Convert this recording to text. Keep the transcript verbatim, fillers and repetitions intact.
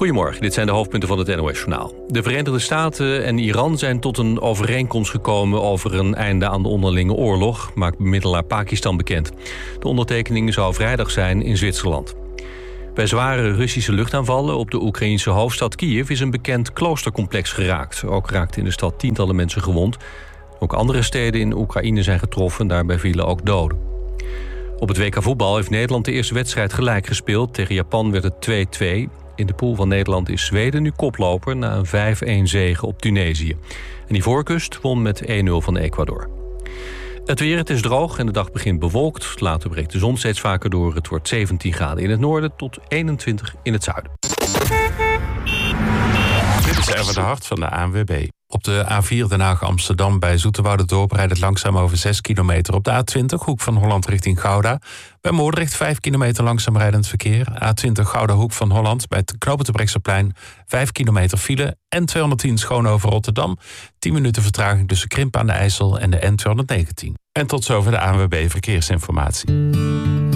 Goedemorgen, dit zijn de hoofdpunten van het N O S-journaal. De Verenigde Staten en Iran zijn tot een overeenkomst gekomen over een einde aan de onderlinge oorlog, maakt bemiddelaar Pakistan bekend. De ondertekening zou vrijdag zijn in Zwitserland. Bij zware Russische luchtaanvallen op de Oekraïnse hoofdstad Kiev is een bekend kloostercomplex geraakt. Ook raakten in de stad tientallen mensen gewond. Ook andere steden in Oekraïne zijn getroffen, daarbij vielen ook doden. Op het W K voetbal heeft Nederland de eerste wedstrijd gelijk gespeeld. Tegen Japan werd het twee-twee. In de pool van Nederland is Zweden nu koploper na een vijf-een zege op Tunesië. En Ivoorkust won met één nul van Ecuador. Het weer, het is droog en de dag begint bewolkt. Later breekt de zon steeds vaker door. Het wordt zeventien graden in het noorden tot eenentwintig in het zuiden. Dit is Erwin de Hart van de A N W B. Op de A vier Den Haag-Amsterdam bij Zoeterwoude-Dorp rijdt het langzaam over zes kilometer. Op de A twintig, hoek van Holland richting Gouda. Bij Moordrecht vijf kilometer langzaam rijdend verkeer. A twintig Gouda, hoek van Holland bij het knooppunt de Brechtseplein vijf kilometer file. N tweehonderdtien Schoonhoven Rotterdam. tien minuten vertraging tussen Krimpen aan de IJssel en de N tweehonderdnegentien. En tot zover de A N W B Verkeersinformatie.